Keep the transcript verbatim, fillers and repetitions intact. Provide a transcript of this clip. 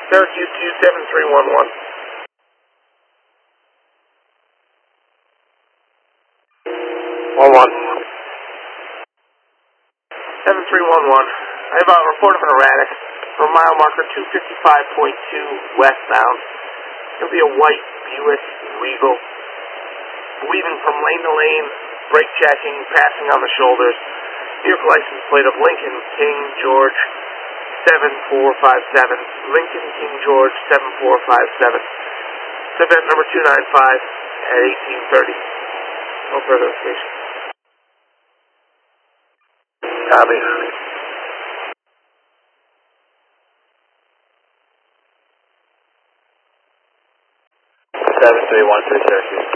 Syracuse two seven three one one. one one. seven three one one. I have a report of an erratic from mile marker two fifty-five point two westbound. It'll be a white Buick Regal. Weaving from lane to lane, brake checking, passing on the shoulders. Vehicle license plate of Lincoln King George seven four five seven. Lincoln King George seven four five seven. It's event number two nine five at eighteen thirty. No further station. Copy. seven three one three Syracuse.